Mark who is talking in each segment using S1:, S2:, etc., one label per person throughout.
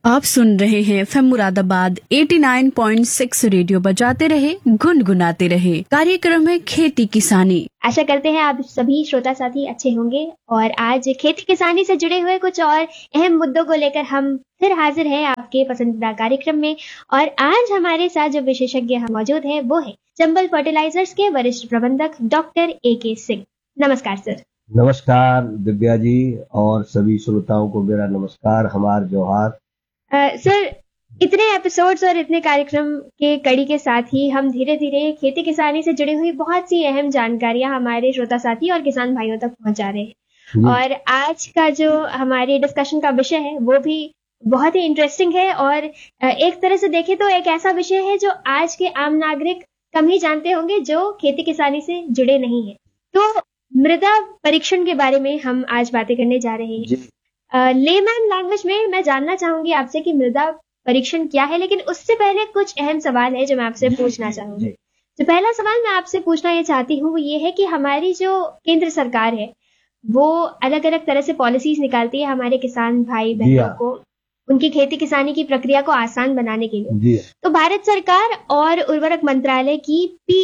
S1: आप सुन रहे हैं एफएम मुरादाबाद 89.6 रेडियो बजाते रहे गुनगुनाते रहे। कार्यक्रम है खेती किसानी।
S2: आशा करते हैं आप सभी श्रोता साथी अच्छे होंगे और आज खेती किसानी से जुड़े हुए कुछ और अहम मुद्दों को लेकर हम फिर हाजिर हैं आपके पसंदीदा कार्यक्रम में। और आज हमारे साथ जो विशेषज्ञ मौजूद है वो है चंबल फर्टिलाइजर्स के वरिष्ठ प्रबंधक डॉक्टर AK सिंह। नमस्कार सर।
S3: नमस्कार दिव्या जी और सभी श्रोताओं को मेरा नमस्कार, हमार जोहार।
S2: सर, इतने एपिसोड्स और इतने कार्यक्रम के कड़ी के साथ ही हम धीरे धीरे खेती किसानी से जुड़ी हुई बहुत सी अहम जानकारियां हमारे श्रोता साथी और किसान भाइयों तक पहुंचा रहे हैं। और आज का जो हमारे डिस्कशन का विषय है वो भी बहुत ही इंटरेस्टिंग है और एक तरह से देखें तो एक ऐसा विषय है जो आज के आम नागरिक कम ही जानते होंगे जो खेती किसानी से जुड़े नहीं है। तो मृदा परीक्षण के बारे में हम आज बातें करने जा रहे हैं। लेमैन लैंग्वेज में मैं जानना चाहूंगी आपसे कि मृदा परीक्षण क्या है, लेकिन उससे पहले कुछ अहम सवाल है जो मैं आपसे पूछना चाहूंगी। तो पहला सवाल मैं आपसे पूछना ये चाहती हूँ वो ये है कि हमारी जो केंद्र सरकार है वो अलग अलग तरह से पॉलिसीज निकालती है हमारे किसान भाई बहनों को उनकी खेती किसानी की प्रक्रिया को आसान बनाने के लिए। तो भारत सरकार और उर्वरक मंत्रालय की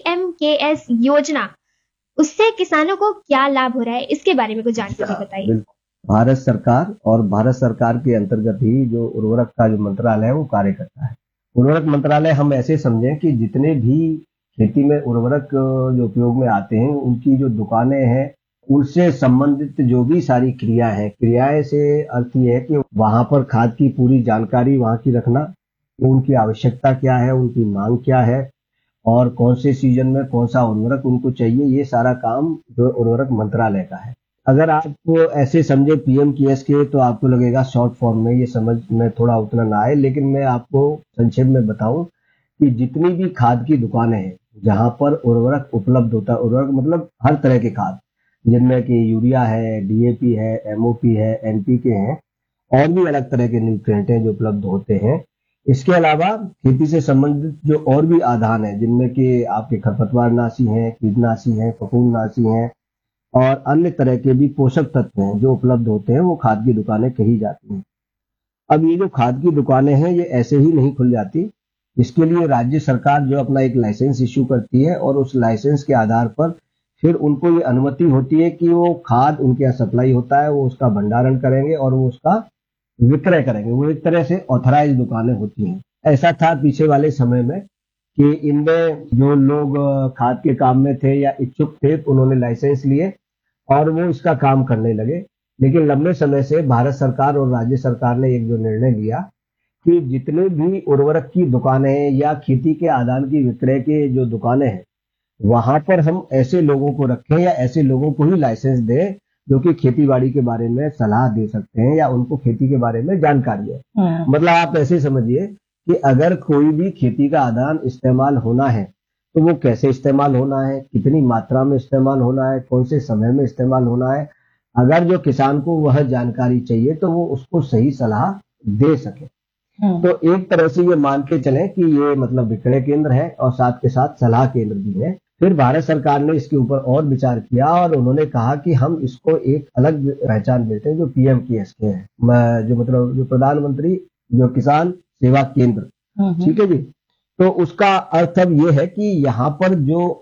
S2: PMKS योजना, उससे किसानों को क्या लाभ हो रहा है, इसके बारे में कुछ जानकारी बताइए।
S3: भारत सरकार और भारत सरकार के अंतर्गत ही जो उर्वरक का जो मंत्रालय है वो कार्य करता है। उर्वरक मंत्रालय हम ऐसे समझें कि जितने भी खेती में उर्वरक जो उपयोग में आते हैं उनकी जो दुकानें हैं उनसे संबंधित जो भी सारी क्रियाएं से अर्थ ये है कि वहां पर खाद की पूरी जानकारी वहां की रखना, उनकी आवश्यकता क्या है, उनकी मांग क्या है और कौन से सीजन में कौन सा उर्वरक उनको चाहिए, ये सारा काम जो उर्वरक मंत्रालय का है। अगर आप ऐसे समझे PMKS के तो आपको लगेगा शॉर्ट फॉर्म में ये समझ में थोड़ा उतना ना आए, लेकिन मैं आपको संक्षेप में बताऊं कि जितनी भी खाद की दुकानें हैं जहां पर उर्वरक उपलब्ध होता है, उर्वरक मतलब हर तरह के खाद जिनमें कि यूरिया है, DAP है, MOP है, NPK है और भी अलग तरह के न्यूट्रिएंट हैं जो उपलब्ध होते हैं। इसके अलावा खेती से संबंधित जो और भी आधान है जिनमें कि आपके खरपतवार नाशी हैं, कीटनाशी हैं, फफूंदनाशी हैं और अन्य तरह के भी पोषक तत्व हैं जो उपलब्ध होते हैं, वो खाद की दुकानें कही जाती हैं। अब ये जो खाद की दुकानें हैं ये ऐसे ही नहीं खुल जाती, इसके लिए राज्य सरकार जो अपना एक लाइसेंस इश्यू करती है और उस लाइसेंस के आधार पर फिर उनको ये अनुमति होती है कि वो खाद उनके यहाँ सप्लाई होता है, वो उसका भंडारण करेंगे और वो उसका विक्रय करेंगे। वो एक तरह से ऑथराइज दुकानें होती हैं। ऐसा था पीछे वाले समय में कि इनमें जो लोग खाद के काम में थे या इच्छुक थे उन्होंने लाइसेंस लिए और वो इसका काम करने लगे। लेकिन लंबे समय से भारत सरकार और राज्य सरकार ने एक जो निर्णय लिया कि जितने भी उर्वरक की दुकानें या खेती के आदान की विक्रय के जो दुकानें हैं वहां पर हम ऐसे लोगों को रखें या ऐसे लोगों को ही लाइसेंस दें जो कि खेती बाड़ी के बारे में सलाह दे सकते हैं या उनको खेती के बारे में जानकारी है। मतलब आप ऐसे समझिए कि अगर कोई भी खेती का आदान इस्तेमाल होना है तो वो कैसे इस्तेमाल होना है, कितनी मात्रा में इस्तेमाल होना है, कौन से समय में इस्तेमाल होना है, अगर जो किसान को वह जानकारी चाहिए तो वो उसको सही सलाह दे सके। तो एक तरह से ये मान के चलें कि ये मतलब विक्रय केंद्र है और साथ के साथ सलाह केंद्र भी है। फिर भारत सरकार ने इसके ऊपर और विचार किया और उन्होंने कहा कि हम इसको एक अलग पहचान देते हैं जो PMKS के हैं, जो मतलब जो प्रधानमंत्री जो किसान सेवा केंद्र, ठीक है जी। तो उसका अर्थ अब ये है कि यहाँ पर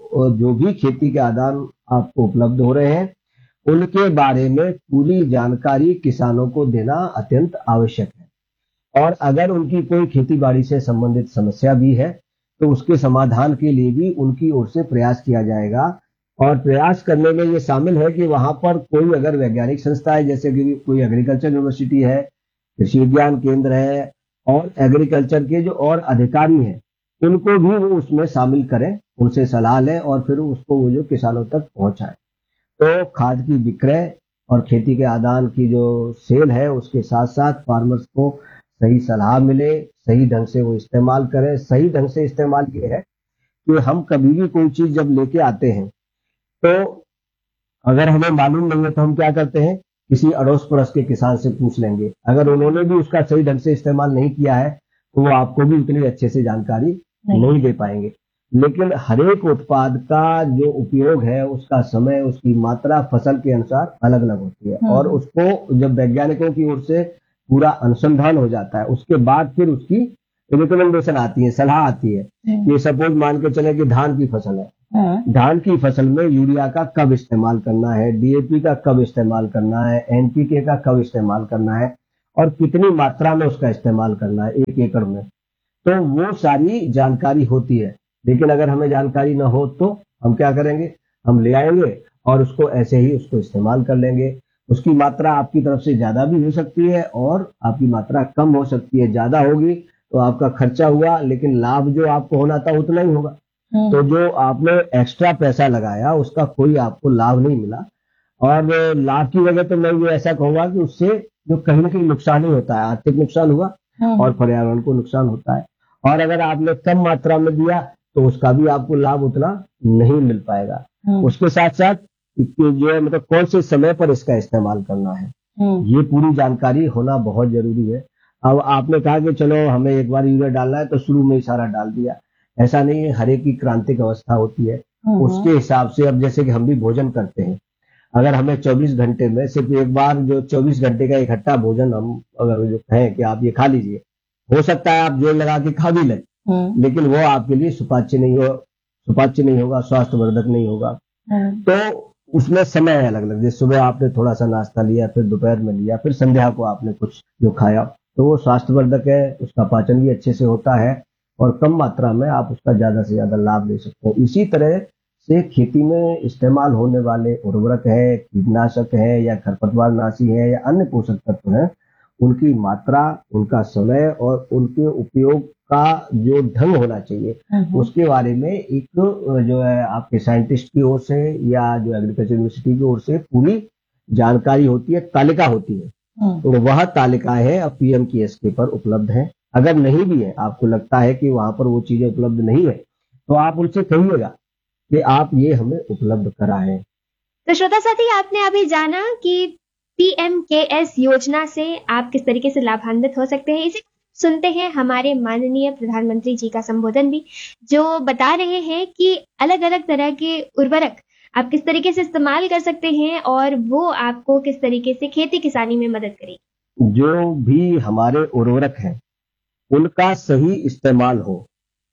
S3: जो भी खेती के आदान आपको उपलब्ध हो रहे हैं उनके बारे में पूरी जानकारी किसानों को देना अत्यंत आवश्यक है। और अगर उनकी कोई खेती बाड़ी से संबंधित समस्या भी है तो उसके समाधान के लिए भी उनकी ओर से प्रयास किया जाएगा। और प्रयास करने में ये शामिल है कि वहां पर कोई अगर वैज्ञानिक संस्था है, जैसे कि कोई एग्रीकल्चर यूनिवर्सिटी है, कृषि विज्ञान केंद्र है और एग्रीकल्चर के जो और अधिकारी हैं उनको भी वो उसमें शामिल करें, उनसे सलाह लें और फिर उसको वो जो किसानों तक पहुंचाएं। तो खाद की विक्रय और खेती के आदान की जो सेल है उसके साथ साथ फार्मर्स को सही सलाह मिले, सही ढंग से वो इस्तेमाल करें। सही ढंग से इस्तेमाल ये है कि हम कभी भी कोई चीज जब लेके आते हैं तो अगर हमें मालूम नहीं है तो हम क्या करते हैं, किसी अड़ोस पड़ोस के किसान से पूछ लेंगे। अगर उन्होंने भी उसका सही ढंग से इस्तेमाल नहीं किया है तो वो आपको भी उतनी अच्छे से जानकारी नहीं दे पाएंगे। लेकिन हर एक उत्पाद का जो उपयोग है उसका समय, उसकी मात्रा फसल के अनुसार अलग अलग होती है और उसको जब वैज्ञानिकों की ओर से पूरा अनुसंधान हो जाता है, उसके बाद फिर उसकी रिकमेंडेशन आती है, सलाह आती है। ये सपोज मान के चले कि धान की फसल है, धान की फसल में यूरिया का कब इस्तेमाल करना है, डीएपी का कब इस्तेमाल करना है, एनपीके का कब इस्तेमाल करना है और कितनी मात्रा में उसका इस्तेमाल करना है 1 एकड़ में, तो वो सारी जानकारी होती है। लेकिन अगर हमें जानकारी न हो तो हम क्या करेंगे, हम ले आएंगे और उसको ऐसे ही उसको इस्तेमाल कर लेंगे। उसकी मात्रा आपकी तरफ से ज्यादा भी हो सकती है और आपकी मात्रा कम हो सकती है। ज्यादा होगी तो आपका खर्चा हुआ, लेकिन लाभ जो आपको होना था उतना ही होगा। तो जो आपने एक्स्ट्रा पैसा लगाया उसका कोई आपको लाभ नहीं मिला। और लाभ की वजह तो मैं ये ऐसा कहूंगा कि उससे जो कहीं ना कहीं नुकसान ही होता है, आर्थिक नुकसान हुआ और पर्यावरण को नुकसान होता है। और अगर आपने कम मात्रा में दिया तो उसका भी आपको लाभ उतना नहीं मिल पाएगा। उसके साथ साथ जो है मतलब कौन से समय पर इसका इस्तेमाल करना है, ये पूरी जानकारी होना बहुत जरूरी है। अब आपने कहा कि चलो हमें एक बार यूरिया डालना है तो शुरू में ही सारा डाल दिया, ऐसा नहीं है। हर एक की क्रांतिक अवस्था होती है, उसके हिसाब से। अब जैसे कि हम भी भोजन करते हैं, अगर हमें 24 घंटे में सिर्फ एक बार जो 24 घंटे का इकट्ठा भोजन हम अगर जो कहें कि आप ये खा लीजिए, हो सकता है आप जोर लगा के खा भी लें, लेकिन वो आपके लिए सुपाच्य नहीं होगा, स्वास्थ्यवर्धक नहीं होगा। तो उसमें समय है अलग अलग, जैसे सुबह आपने थोड़ा सा नाश्ता लिया, फिर दोपहर में लिया, फिर संध्या को आपने कुछ जो खाया, तो वो स्वास्थ्यवर्धक है, उसका पाचन भी अच्छे से होता है और कम मात्रा में आप उसका ज्यादा से ज्यादा लाभ ले सकते हैं। इसी तरह से खेती में इस्तेमाल होने वाले उर्वरक है, कीटनाशक है या खरपतवार नाशी है या अन्य पोषक तत्व है, उनकी मात्रा, उनका समय और उनके उपयोग का जो ढंग होना चाहिए उसके बारे में एक जो है आपके साइंटिस्ट की ओर से या जो एग्रीकल्चर यूनिवर्सिटी की ओर से पूरी जानकारी होती है, तालिका होती है। तो वह तालिका है अब पीएमकेएसके पर उपलब्ध है। अगर नहीं भी है, आपको लगता है कि वहां पर वो चीजें उपलब्ध नहीं है, तो आप उनसे कहिएगा कि आप ये हमें उपलब्ध कराएं।
S2: तो श्रोता साथी, आपने अभी जाना कि पीएमकेएस योजना से आप किस तरीके से लाभान्वित हो सकते हैं। इसे सुनते हैं हमारे माननीय प्रधानमंत्री जी का संबोधन भी, जो बता रहे हैं कि अलग अलग तरह के उर्वरक आप किस तरीके से इस्तेमाल कर सकते हैं और वो आपको किस तरीके से खेती किसानी में मदद करेगी।
S3: जो भी हमारे उर्वरक हैं उनका सही इस्तेमाल हो,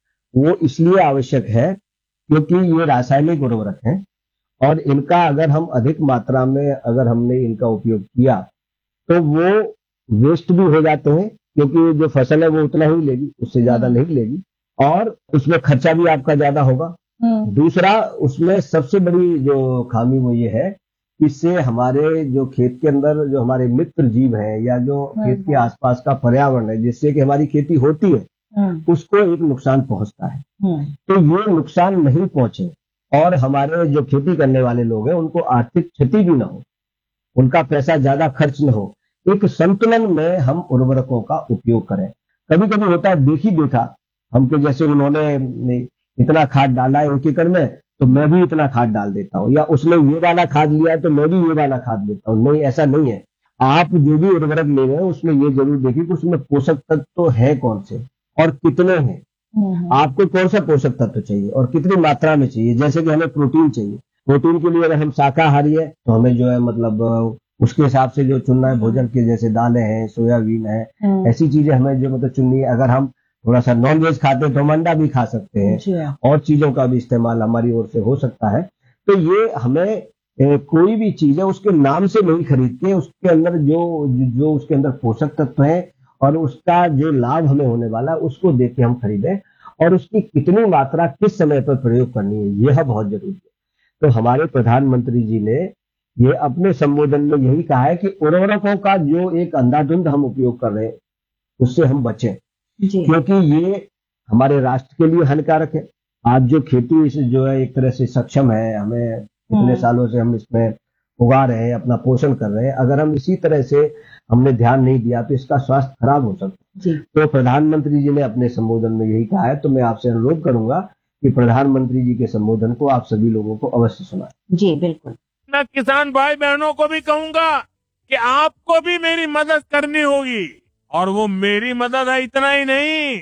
S3: वो इसलिए आवश्यक है क्योंकि ये रासायनिक उर्वरक हैं और इनका अगर हम अधिक मात्रा में अगर हमने इनका उपयोग किया तो वो वेस्ट भी हो जाते हैं, क्योंकि जो फसल है वो उतना ही लेगी, उससे ज्यादा नहीं लेगी और उसमें खर्चा भी आपका ज्यादा होगा। दूसरा, उसमें सबसे बड़ी जो खामी वो ये है, इससे हमारे जो खेत के अंदर जो हमारे मित्र जीव हैं या जो खेत के आसपास का पर्यावरण है जिससे कि हमारी खेती होती है, उसको एक नुकसान पहुंचता है। तो ये नुकसान नहीं पहुंचे और हमारे जो खेती करने वाले लोग हैं उनको आर्थिक क्षति भी ना हो, उनका पैसा ज्यादा खर्च न हो, एक संतुलन में हम उर्वरकों का उपयोग करें। कभी कभी होता है देखा हमके, जैसे उन्होंने इतना खाद डाला है 1 एकड़ में तो मैं भी इतना खाद डाल देता हूँ, या उसने ये वाला खाद लिया है तो मैं भी ये वाला खाद देता हूँ। नहीं, ऐसा नहीं है। आप जो भी उर्वरक ले रहे हैं उसमें ये जरूर देखिए कि उसमें पोषक तत्व तो है कौन से और कितने हैं। आपको कौन सा पोषक तत्व चाहिए और कितनी मात्रा में चाहिए। जैसे कि हमें प्रोटीन चाहिए, प्रोटीन के लिए अगर हम शाकाहारी है तो हमें जो है मतलब उसके हिसाब से जो चुनना है भोजन के, जैसे दालें हैं, सोयाबीन है, ऐसी चीजें हमें जो मतलब चुननी है। अगर हम थोड़ा सा नॉन वेज खाते हैं तो हम अंडा भी खा सकते हैं और चीजों का भी इस्तेमाल हमारी ओर से हो सकता है। तो ये हमें कोई भी चीज है उसके नाम से नहीं खरीदते, उसके अंदर जो उसके अंदर पोषक तत्व है और उसका जो लाभ हमें होने वाला है उसको देख के हम खरीदें और उसकी कितनी मात्रा किस समय पर प्रयोग करनी है, यह बहुत जरूरी है। तो हमारे प्रधानमंत्री जी ने ये अपने संबोधन में यही कहा है कि उर्वरकों का जो एक अंधाधुंध हम उपयोग कर रहे हैं उससे हम बचें, क्योंकि ये हमारे राष्ट्र के लिए हानिकारक है। आज जो खेती जो है एक तरह से सक्षम है, हमें इतने सालों से हम इसमें उगा रहे हैं, अपना पोषण कर रहे हैं, अगर हम इसी तरह से हमने ध्यान नहीं दिया तो इसका स्वास्थ्य खराब हो सकता है। तो प्रधानमंत्री जी ने अपने संबोधन में यही कहा है। तो मैं आपसे अनुरोध करूंगा कि प्रधानमंत्री जी के संबोधन को आप सभी लोगों को अवश्य सुनाएं।
S2: जी बिल्कुल।
S4: मैं किसान भाई बहनों को भी कहूंगा कि आपको भी मेरी मदद करनी होगी, और वो मेरी मदद है इतना ही नहीं,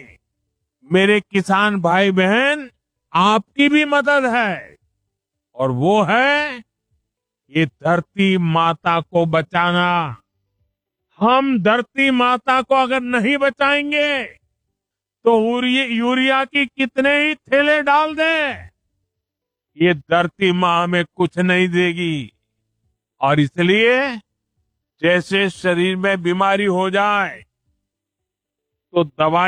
S4: मेरे किसान भाई बहन आपकी भी मदद है, और वो है ये धरती माता को बचाना। हम धरती माता को अगर नहीं बचाएंगे तो यूरिया की कितने ही थैले डाल दें, ये धरती माँ हमें कुछ नहीं देगी। और इसलिए जैसे शरीर में बीमारी हो जाए तो दवाई